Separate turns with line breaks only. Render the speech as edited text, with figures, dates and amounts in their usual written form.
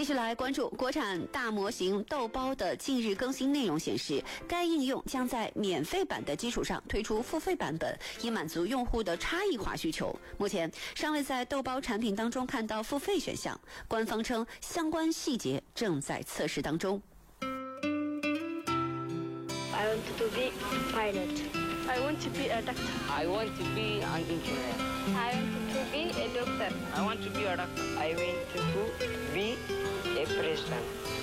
继续来关注国产大模型豆包的近日更新内容显示，该应用将在免费版的基础上推出付费版本，以满足用户的差异化需求。目前尚未在豆包产品当中看到付费选项，官方称相关细节正在测试当中。
I want to be pilot.
I want to be a doctor.
I want to be an engineer.
I want to be a doctor.
I want to be a doctor. I want to be a president.